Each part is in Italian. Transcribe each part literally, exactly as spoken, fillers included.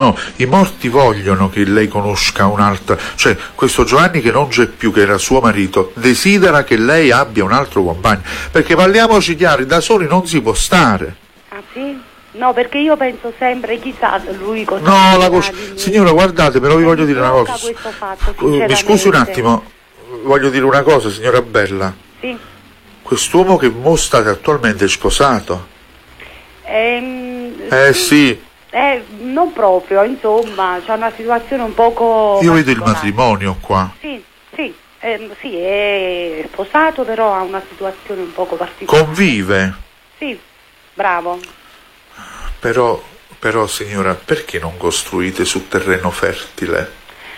no, i morti vogliono che lei conosca un'altra, cioè questo Giovanni che non c'è più, che era suo marito, desidera che lei abbia un altro compagno, perché parliamoci chiari, da soli non si può stare. Ah sì? No, perché io penso sempre, chissà lui cosa... No, la cos- signora, guardate, però vi voglio dire una cosa. Fatto, uh, mi scusi un attimo, voglio dire una cosa, signora Bella. Sì. Quest'uomo che mo state attualmente è sposato? Ehm, eh sì. sì. Eh, non proprio, insomma, c'è una situazione un poco... Io vedo il matrimonio qua. Sì, sì, eh, sì, è sposato, però ha una situazione un poco particolare. Convive? Sì, bravo. Però, però signora, perché non costruite su terreno fertile?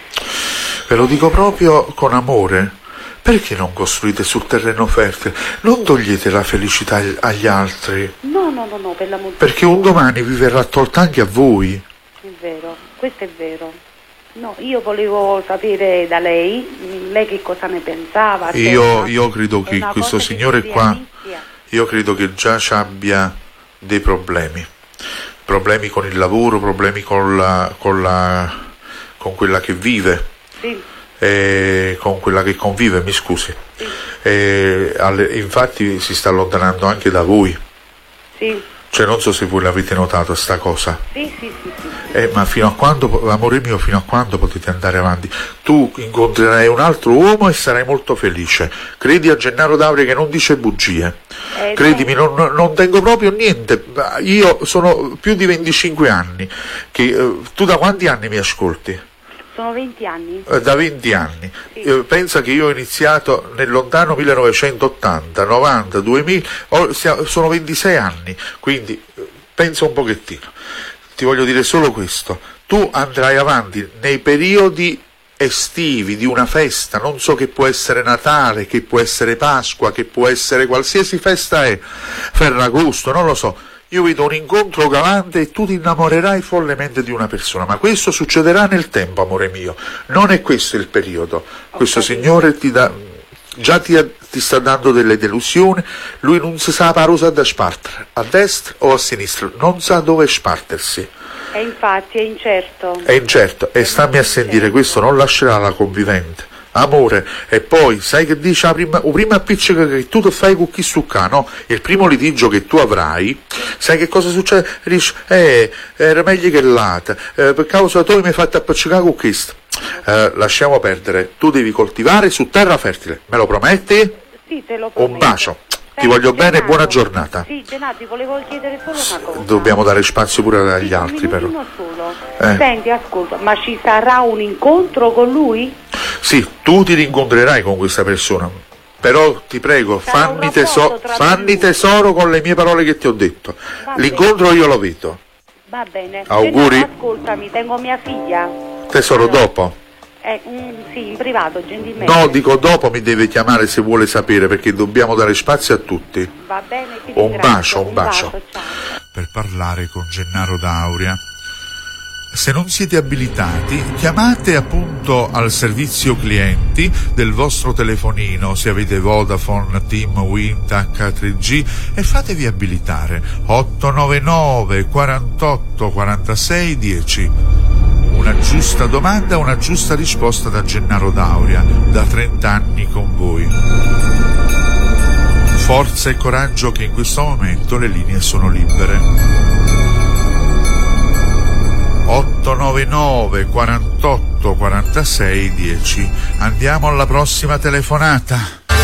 Ve lo dico proprio con amore. Perché non costruite sul terreno fertile? Non togliete la felicità agli altri. No, no, no, no, per l'amor. Perché un domani vi verrà tolta anche a voi. È vero, questo è vero. No, io volevo sapere da lei, lei che cosa ne pensava. Io, io credo che questo signore qua, io credo che già ci abbia dei problemi. Problemi con il lavoro, problemi con la, con la, con quella che vive. Sì. Eh, con quella che convive, mi scusi. Sì. Eh, alle, infatti si sta allontanando anche da voi. Sì. Cioè non so se voi l'avete notato sta cosa. Sì, sì, sì, sì. Eh, ma fino a quando, amore mio, fino a quando potete andare avanti? Tu incontrerai un altro uomo e sarai molto felice. Credi a Gennaro D'Auria che non dice bugie. Eh, Credimi, non, non tengo proprio niente. Io sono più di venticinque anni. Che, eh, tu da quanti anni mi ascolti? Sono venti anni. Eh, da venti anni. Sì. Eh, pensa che io ho iniziato nel lontano millenovecentottanta, novanta, duemila, ho, sono ventisei anni, quindi eh, pensa un pochettino. Ti voglio dire solo questo. Tu andrai avanti nei periodi estivi di una festa, non so, che può essere Natale, che può essere Pasqua, che può essere qualsiasi festa è, Ferragosto, non lo so. Io vedo un incontro galante e tu ti innamorerai follemente di una persona, ma questo succederà nel tempo, amore mio, non è questo il periodo. Questo okay. Signore ti dà, già ti, ti sta dando delle delusioni, lui non si sa la parosa da spartere, a destra o a sinistra, non sa dove spartersi. E infatti è incerto. È incerto, e stammi a sentire, questo non lascerà la convivente. Amore, e poi sai che dice la prima, la prima appiccica che tu ti fai con chi succa, no? Il primo litigio che tu avrai, sai che cosa succede? Dici, eh, era meglio che l'altra, eh, per causa tu mi hai fatto appiccicare con questo. Eh, lasciamo perdere, tu devi coltivare su terra fertile, me lo prometti? Sì, te lo prometto. Un bacio. Ti voglio bene e buona giornata. Sì, Gennaro, ti volevo chiedere solo una cosa. Dobbiamo dare spazio pure agli sì, altri, però. Solo. Eh. Senti, ascolta, ma ci sarà un incontro con lui? Sì, tu ti rincontrerai con questa persona. Però ti prego, fammi, teso- fammi tesoro con le mie parole che ti ho detto. Va L'incontro bene. Io lo vedo. Va bene. Auguri. Gennaro, ascoltami, tengo mia figlia. Tesoro, allora. Dopo. Eh, mm, sì, in privato, gentilmente. No, dico dopo mi deve chiamare se vuole sapere, perché dobbiamo dare spazio a tutti. Va bene, ti un bacio, un, un bacio. bacio ciao. Per parlare con Gennaro D'Auria, se non siete abilitati, chiamate appunto al servizio clienti del vostro telefonino, se avete Vodafone, Team, Wind, acca tre G, e fatevi abilitare. otto nove nove quarantotto quarantasei dieci. Una giusta domanda, una giusta risposta da Gennaro D'Auria, da trenta anni con voi. Forza e coraggio, che in questo momento le linee sono libere. otto nove nove quarantotto quarantasei dieci. Andiamo alla prossima telefonata.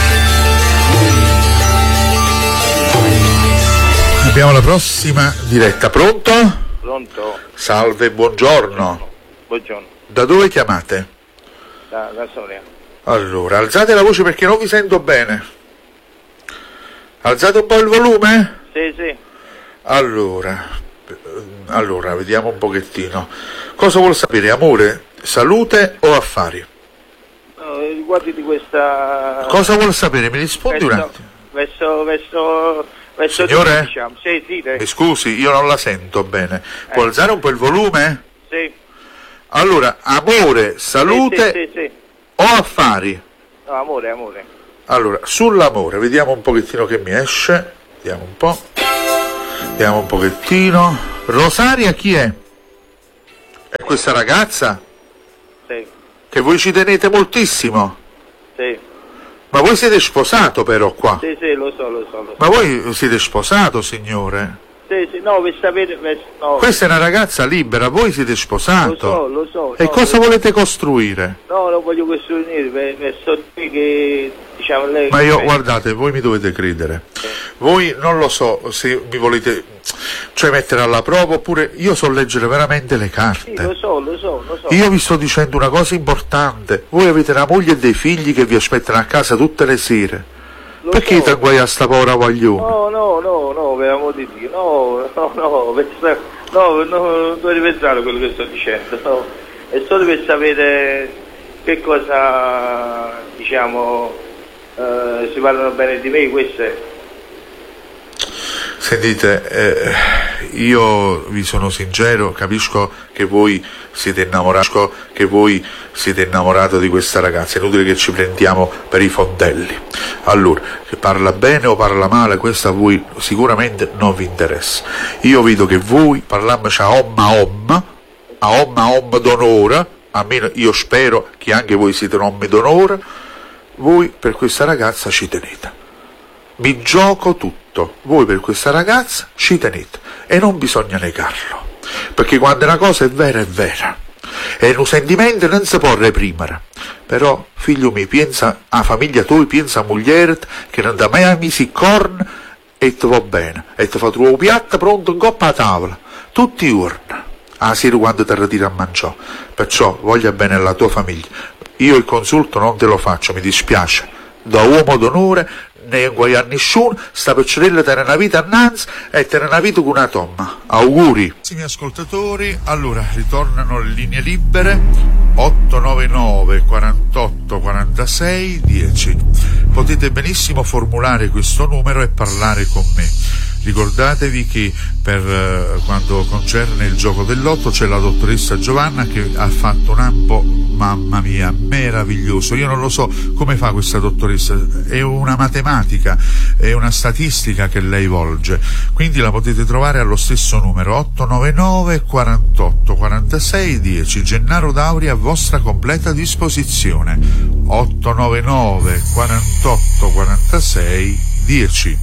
Abbiamo la prossima diretta. Pronto? Pronto? Salve, buongiorno. Buongiorno. Da dove chiamate? Da, da Soria. Allora, alzate la voce perché non vi sento bene. Alzate un po' il volume? Sì, sì. Allora, allora, vediamo un pochettino. Cosa vuol sapere, amore? Salute o affari? No, riguardi di questa... Cosa vuol sapere? Mi rispondi verso, un attimo. Verso, verso, verso Signore? Di, diciamo. Sì, sì, Mi scusi, io non la sento bene. Può eh. alzare un po' il volume? Sì. Allora, amore, salute sì, sì, sì, sì. o affari? No, amore, amore. Allora, sull'amore, vediamo un pochettino che mi esce. Vediamo un po'. Vediamo un pochettino. Rosaria chi è? E questa ragazza? Sì, Che voi ci tenete moltissimo? sì, Ma voi siete sposato però qua? sì, sì, lo so, lo so, lo so. Ma voi siete sposato, signore? Sì, sì, no, per sapere, per- no, Questa è una ragazza libera, voi siete lo sposato. so, lo so. E no, cosa lo- volete costruire? No, non voglio costruire, per, per so che, diciamo, lei... Ma io, guardate, voi mi dovete credere. Voi non lo so se mi volete, cioè, mettere alla prova, oppure io so leggere veramente le Sì, lo carte. so, lo so, lo so. Io vi sto dicendo una cosa importante. Voi avete una moglie e dei figli che vi aspettano a casa tutte le sere. Lo Perché so. ti agguai a sta povera guaglione? No, no, no, no, per amor di Dio, no, no, no, pensa- no, no, non dovete pensare a quello che sto dicendo, no. È solo per sapere che cosa, diciamo, eh, si parlano bene di me, questo è. Sentite, eh, io vi sono sincero, capisco che voi siete innamorato, che voi siete innamorato di questa ragazza, è inutile che ci prendiamo per i fondelli. Allora, che parla bene o parla male, questo a voi sicuramente non vi interessa. Io vedo che voi parliamoci a om a om, a om a om d'onore, almeno io spero che anche voi siete un om d'onore, voi per questa ragazza ci tenete. Vi gioco tutto, voi per questa ragazza ci tenete e non bisogna negarlo, perché quando una cosa è vera è vera e un sentimento non si può reprimere. Però figlio mio, pensa a famiglia tua, pensa a moglie che non da mai misi corn e ti va bene e ti fa trovare un piatto pronto in coppa a tavola tutti i giorni a sera quando ti ritiri a mangiare. Perciò voglia bene alla tua famiglia. Io il consulto non te lo faccio, mi dispiace, da uomo d'onore ne inguaiare nessuno, sta piccerella tiene una vita annanzi e tiene una vita con una tomma. Auguri. Carissimi ascoltatori, allora ritornano le linee libere otto nove nove quarantotto quarantasei dieci. Potete benissimo formulare questo numero e parlare con me. Ricordatevi che per eh, quando concerne il gioco del lotto c'è la dottoressa Giovanna che ha fatto un ampo, mamma mia, meraviglioso. Io non lo so come fa questa dottoressa, è una matematica, è una statistica che lei volge, quindi la potete trovare allo stesso numero otto nove nove quarantotto quarantasei dieci. Gennaro Dauri a vostra completa disposizione. otto nove nove quarantotto quarantasei dieci.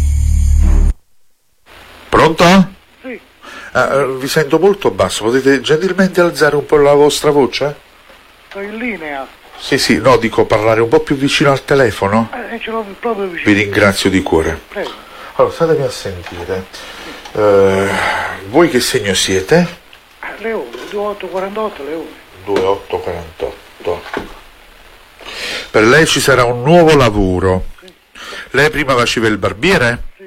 Pronto? Sì, Uh, vi sento molto basso, potete gentilmente alzare un po' la vostra voce? sto in linea. Sì, sì, no, dico parlare un po' più vicino al telefono. Eh, ce l'ho proprio Vi vicino. ringrazio di cuore. Prego. Allora, statemi a sentire. Uh, voi che segno siete? Eh, Leone, ventotto quarantotto Leone. due otto quarantotto. Per lei ci sarà un nuovo lavoro. Lei prima faceva il barbiere? Sì,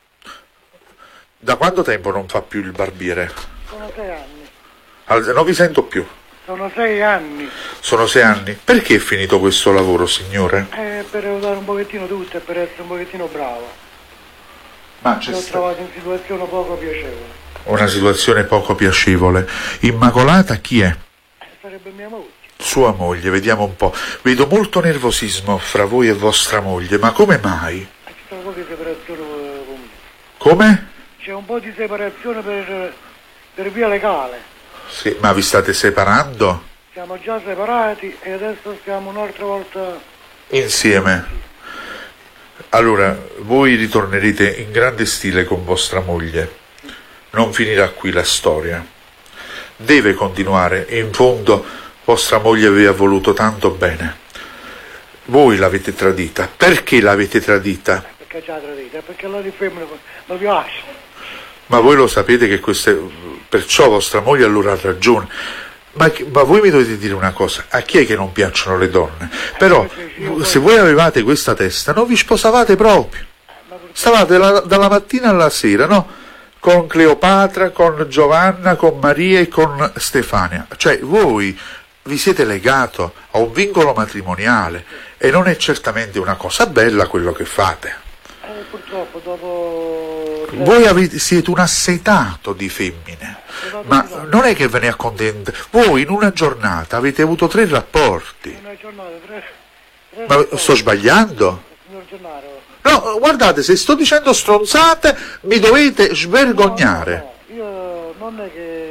Da quanto tempo non fa più il barbiere? sono sei anni. Al- Non vi sento più. Sono sei anni. Sono sei anni. Perché è finito questo lavoro, signore? Eh, per aiutare un pochettino tutto e per essere un pochettino bravo. Ma c'è Mi ho sta- trovato in situazione poco piacevole. una situazione poco piacevole. Immacolata chi è? Eh, sarebbe mia moglie. Sua moglie, vediamo un po'. Vedo molto nervosismo fra voi e vostra moglie, ma come mai? Eh, C'è stata un po' di separazione eh, con me. Come? C'è un po' di separazione per, per via legale. Sì, ma vi state separando? Siamo già separati e adesso stiamo un'altra volta. Insieme. Allora, voi ritornerete in grande stile con vostra moglie. Non finirà qui la storia. Deve continuare, in fondo vostra moglie vi ha voluto tanto bene. Voi l'avete tradita. Perché l'avete tradita? Perché già tradita? Perché la di femmina mi piace. Ma voi lo sapete che queste... Perciò vostra moglie allora ha ragione. Ma, ma voi mi dovete dire una cosa, a chi è che non piacciono le donne? Però, se voi avevate questa testa, non vi sposavate proprio. Stavate la- dalla mattina alla sera, no? Con Cleopatra, con Giovanna, con Maria e con Stefania. Cioè, voi vi siete legato a un vincolo matrimoniale e non è certamente una cosa bella quello che fate. Eh, purtroppo dopo... Voi avete, siete un assetato di femmine, ma non è che ve ne accontentate. Voi in una giornata avete avuto tre rapporti. Una giornata, tre... tre Ma rapporti. sto sbagliando? Signor Gennaro. No, guardate, se sto dicendo stronzate mi dovete svergognare. No, no, io non è che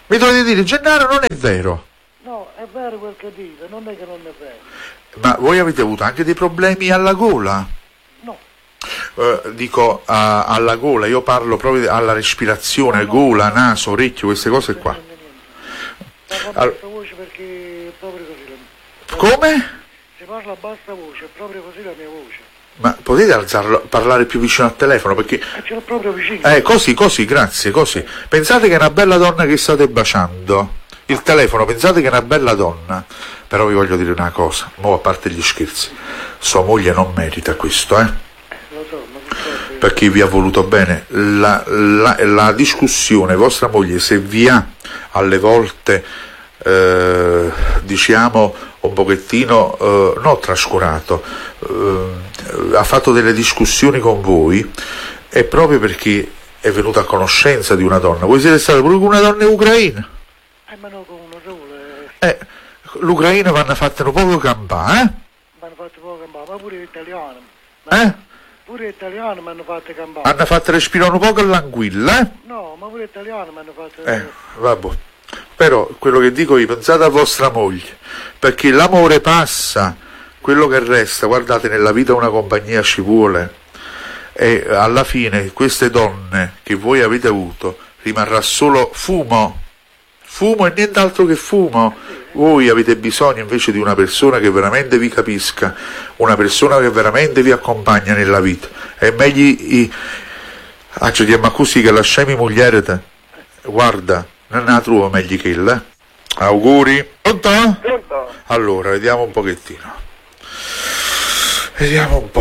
Mi dovete dire, Gennaro, non è vero. No, è vero quel che dite, non è che non è vero. Ma voi avete avuto anche dei problemi alla gola? No. Eh, dico a, alla gola, io parlo proprio alla respirazione, no, gola, no, naso, orecchio, queste cose qua. Niente, niente. Parla a All... bassa voce perché è proprio così la... Come? Se parla a bassa voce, è proprio così la mia voce. Ma potete alzarlo, parlare più vicino al telefono, perché... E ce l'ho proprio vicino. Eh, così, così, grazie, così. Pensate che è una bella donna che state baciando. Il telefono, pensate che è una bella donna. Però vi voglio dire una cosa, mo a parte gli scherzi, sua moglie non merita questo, eh? Lo so, ma che cosa? Perché vi ha voluto bene. La, la, la discussione, vostra moglie, se vi ha alle volte, eh, diciamo, un pochettino, eh, non trascurato, eh, ha fatto delle discussioni con voi, è proprio perché è venuta a conoscenza di una donna. Voi siete stati pure con una donna ucraina? Eh, ma no, con uno solo. Eh, l'Ucraina vanno fatte un poco campare, eh? Mi hanno fatto poco campare, ma pure l'italiano. Ma Eh? pure l'italiano mi hanno fatto campare. Hanno fatto respirare un poco l'anguilla, eh? No, ma pure l'italiano mi hanno fatto... Eh, vabbè. Però quello che dico io, pensate a vostra moglie, perché l'amore passa, quello che resta, guardate, nella vita una compagnia ci vuole, e alla fine queste donne che voi avete avuto rimarrà solo fumo, fumo e nient'altro che fumo. Voi avete bisogno invece di una persona che veramente vi capisca, una persona che veramente vi accompagna nella vita. È meglio i... Ah, ci diamo così che lasciami moglie te. Guarda, non la trovo meglio che il, eh? Auguri. Pronto? Pronto? Allora, vediamo un pochettino. Vediamo un po'.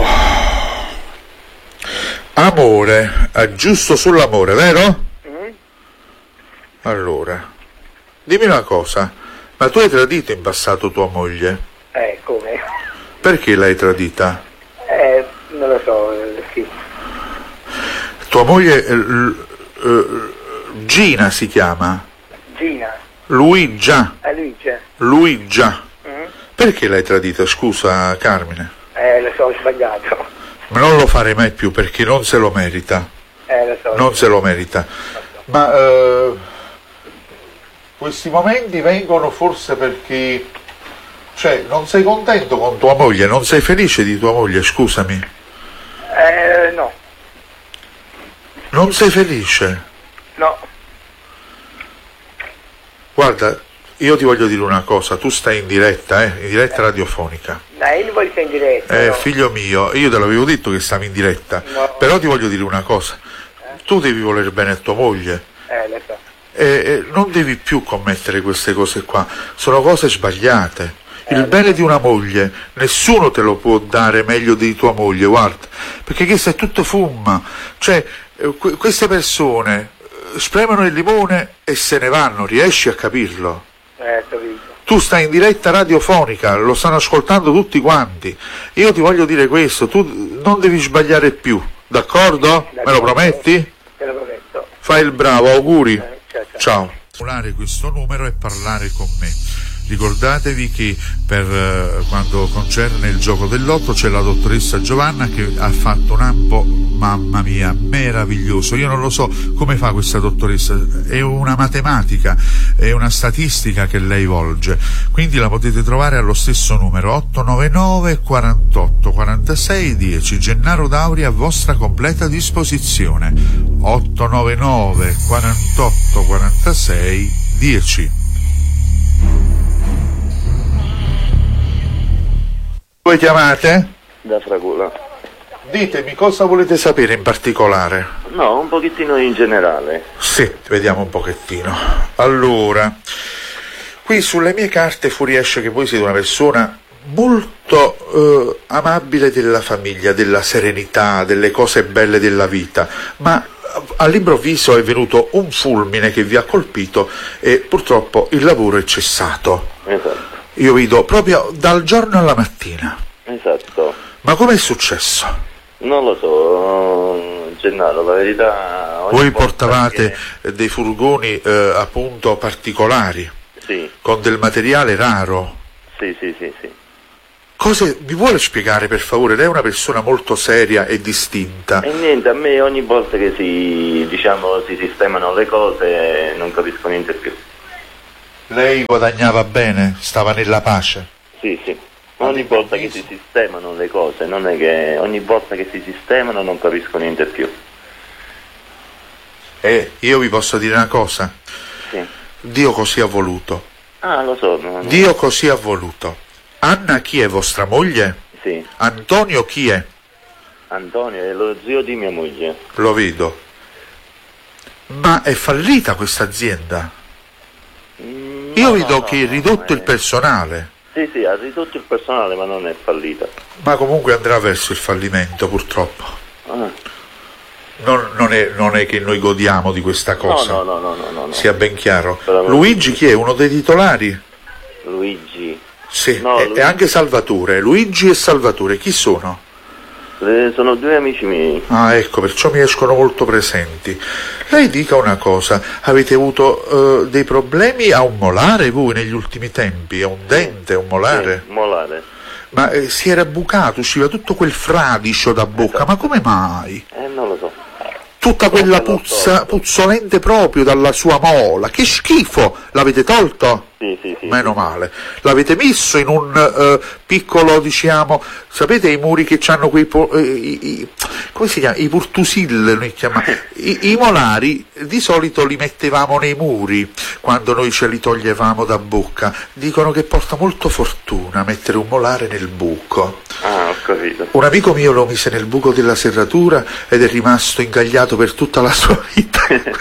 Amore, è giusto sull'amore, vero? Mm? Allora, dimmi una cosa, ma tu hai tradito in passato tua moglie? Eh, come? Perché l'hai tradita? Eh, non lo so, eh, sì. Tua moglie, eh, l- eh, Gina si chiama? Gina. Luigia, Eh, Luigi. Luigia. Mm? Perché l'hai tradita, scusa Carmine? Eh, lo so, ho sbagliato. Ma non lo farei mai più perché non se lo merita, Eh, lo so. non se lo merita. Ma eh, questi momenti vengono forse perché, cioè, non sei contento con tua moglie, non sei felice di tua moglie, scusami. Eh, no. Non sei felice? No. Guarda, io ti voglio dire una cosa, tu stai in diretta, eh, in diretta radiofonica. Dai, io voglio stare in diretta. Eh, no? figlio mio, io te l'avevo detto che stavi in diretta, No. però ti voglio dire una cosa, tu devi voler bene a tua moglie. Eh, lo so. E, e non devi più commettere queste cose qua, sono cose sbagliate. Il bene di una moglie nessuno te lo può dare meglio di tua moglie, guarda, perché questo è tutto fumma. Cioè, eh, que- queste persone eh, spremono il limone e se ne vanno, riesci a capirlo? Eh, capito. Tu stai in diretta radiofonica, lo stanno ascoltando tutti quanti. Io ti voglio dire questo, tu non devi sbagliare più, d'accordo? Me lo prometti? Te lo prometto. Fai il bravo, auguri. Eh, ciao, ciao. Ciao. Calcolare questo numero e parlare con me. Ricordatevi che per eh, quando concerne il gioco del lotto c'è la dottoressa Giovanna che ha fatto un ampo, mamma mia, meraviglioso. Io non lo so come fa questa dottoressa, è una matematica, è una statistica che lei volge, quindi la potete trovare allo stesso numero otto nove nove quarantotto quarantasei dieci. Gennaro Dauri a vostra completa disposizione. otto nove nove quarantotto quarantasei dieci. Voi chiamate? Da Fragola. Ditemi cosa volete sapere in particolare. No, un pochettino in generale. Sì, vediamo un pochettino. Allora, qui sulle mie carte fuoriesce che voi siete una persona molto eh, amabile della famiglia, della serenità, delle cose belle della vita, ma all'improvviso è venuto un fulmine che vi ha colpito e purtroppo il lavoro è cessato. Esatto. Io vedo proprio dal giorno alla mattina. Esatto. Ma com'è successo? Non lo so, Gennaro, la verità... ogni Voi volta portavate che- dei furgoni eh, appunto particolari, Sì, con del materiale raro. sì, sì, sì, sì. Cose, mi vuole spiegare per favore? Lei è una persona molto seria e distinta. E niente, a me ogni volta che si, diciamo, si sistemano le cose non capisco niente più. Lei guadagnava bene? Stava nella pace? Sì, sì. Ogni volta che si sistemano le cose, non è che ogni volta che si sistemano non capisco niente più. E io vi posso dire una cosa? Sì. Dio così ha voluto. Ah, lo so. No, no. Dio così ha voluto. Anna chi è, vostra moglie? Sì. Antonio chi è? Antonio è lo zio di mia moglie. Lo vedo. Ma è fallita questa azienda? Mm, Io no, vedo no, che è no, ridotto no, il personale. Sì, sì, ha ridotto il personale, ma non è fallita. Ma comunque andrà verso il fallimento, purtroppo. Ah. Non, non, è, non è che noi godiamo di questa cosa. No, no, no, no, no, no. Sia ben chiaro. Però Luigi chi è? Uno dei titolari? Luigi. Sì, No, e, Luigi. e anche Salvatore. Luigi e Salvatore, chi sono? Eh, sono due amici miei. Ah, ecco, perciò mi escono molto presenti. Lei dica una cosa, avete avuto eh, dei problemi a un molare voi negli ultimi tempi? A un dente, a un molare? Sì, molare. Ma eh, si era bucato, usciva tutto quel fradicio da bocca, ma come mai? Eh, non lo so. Tutta quella Non lo puzza, so. puzzolente proprio dalla sua mola, che schifo! L'avete tolto? Sì, sì, sì. Meno male. L'avete messo in un uh, piccolo, diciamo, sapete i muri che hanno quei, po- eh, i, i, come si chiama? I purtusil, noi chiamiamo. I, I molari di solito li mettevamo nei muri quando noi ce li toglievamo da bocca. Dicono che porta molto fortuna mettere un molare nel buco. Ah, ho capito. Un amico mio lo mise nel buco della serratura ed è rimasto ingagliato per tutta la sua vita.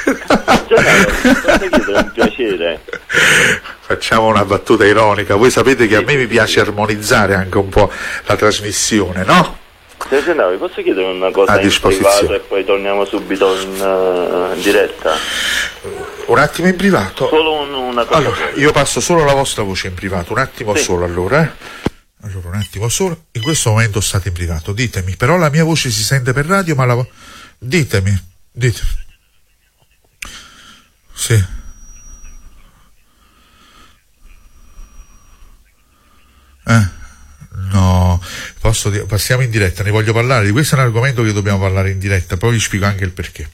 È un piacere. Facciamo una battuta ironica, voi sapete che a me mi piace armonizzare anche un po' la trasmissione, no? Se no, vi posso chiedere una cosa A in disposizione. privato e poi torniamo subito in, uh, in diretta? Un attimo in privato? Solo un, una cosa. Allora, io passo solo la vostra voce in privato, un attimo Sì. solo allora, eh? Allora, un attimo solo, in questo momento state in privato, ditemi, però la mia voce si sente per radio, ma la vo- ditemi, ditemi. Sì. Eh, no, posso dire, passiamo in diretta, ne voglio parlare, di questo è un argomento che dobbiamo parlare in diretta, poi vi spiego anche il perché.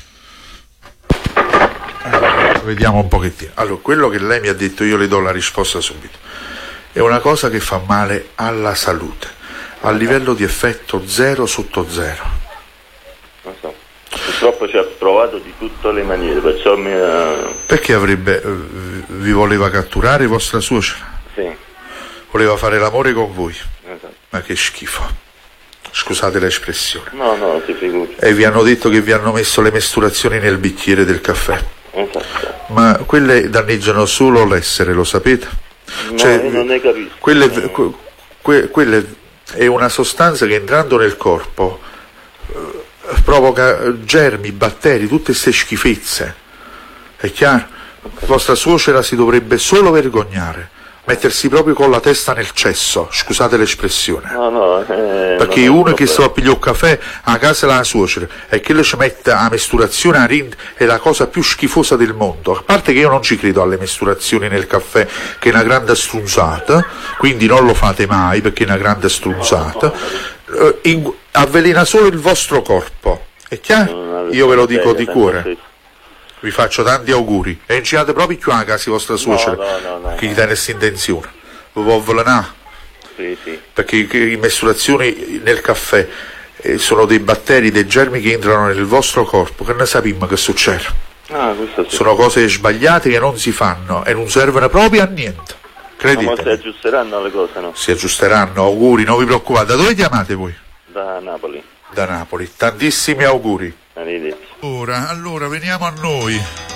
Allora, vediamo un pochettino. Allora, quello che lei mi ha detto, io le do la risposta subito. È una cosa che fa male alla salute, a livello di effetto zero sotto zero. Non so. Purtroppo ci ha provato di tutte le maniere, perciò mi ha... Perché avrebbe, eh, vi voleva catturare vostra suocera? Sì. Voleva fare l'amore con voi? Esatto. Ma che schifo. Scusate l'espressione. No, no, si figuri. E vi hanno detto che vi hanno messo le mesturazioni nel bicchiere del caffè. Esatto. Ma quelle danneggiano solo l'essere, lo sapete? No, Cioè, io non ne capisco. Quelle, No. que- que- quelle è una sostanza che entrando nel corpo eh, provoca germi, batteri, tutte queste schifezze. È chiaro? Vostra suocera si dovrebbe solo vergognare, mettersi proprio con la testa nel cesso, scusate l'espressione. No, no, eh, Perché non è uno un che sta problema. a pigliare un caffè a casa della suocera e che le ci mette a mesturazione a rind è la cosa più schifosa del mondo. A parte che io non ci credo alle mesturazioni nel caffè, che è una grande strunzata, quindi non lo fate mai perché è una grande strunzata, eh, in- avvelena solo il vostro corpo. È chiaro? Io ve lo dico di cuore. Vi faccio tanti auguri e non ci date proprio più a casa vostra suocera, no, no, no, che gli no. dà questa intenzione. Vi può avvelenare. Sì, sì. Perché le mesturazioni nel caffè eh, sono dei batteri, dei germi che entrano nel vostro corpo, che ne sappiamo che succede. Ah, questo sì. Sono cose sbagliate che non si fanno e non servono proprio a niente. No, ma si Credetemi, aggiusteranno le cose, no? si aggiusteranno, auguri, non vi preoccupate. Da dove chiamate voi? Da Napoli. Da Napoli, tantissimi auguri. Arrivederci. Ora, allora, veniamo a noi.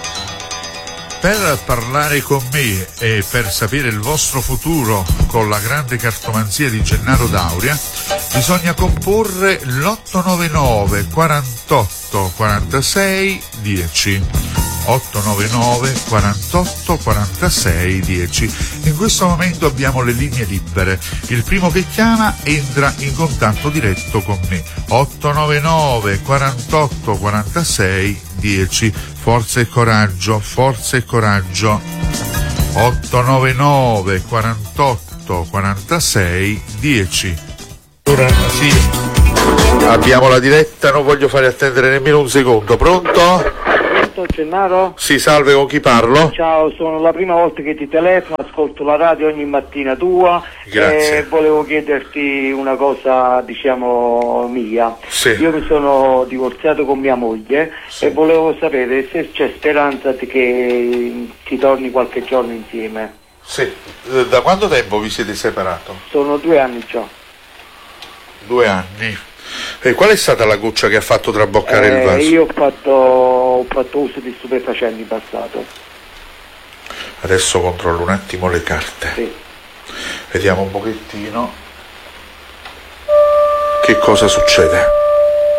Per parlare con me e per sapere il vostro futuro con la grande cartomanzia di Gennaro Dauria bisogna comporre l'otto nove nove quarantotto quarantasei dieci. otto nove nove quarantotto quarantasei dieci. In questo momento abbiamo le linee libere. Il primo che chiama entra in contatto diretto con me. otto nove nove quarantotto quarantasei dieci. Forza e coraggio, forza e coraggio. otto nove nove quarantotto quarantasei dieci. Ora sì. Abbiamo la diretta, non voglio fare attendere nemmeno un secondo. Pronto? Pronto, Gennaro? Sì, salve, con chi parlo? Ciao, sono la prima volta che ti telefono, ascolto la radio ogni mattina tua. Grazie. E volevo chiederti una cosa, diciamo, mia. Sì. Io mi sono divorziato con mia moglie, sì, e volevo sapere se c'è speranza di che si torni qualche giorno insieme. Sì. Da quanto tempo vi siete separato? Sono due anni già. Due anni. E qual è stata la goccia che ha fatto traboccare eh, il vaso? Io ho fatto, ho fatto uso di stupefacenti in passato. Adesso controllo un attimo le carte. Sì. Vediamo un pochettino che cosa succede.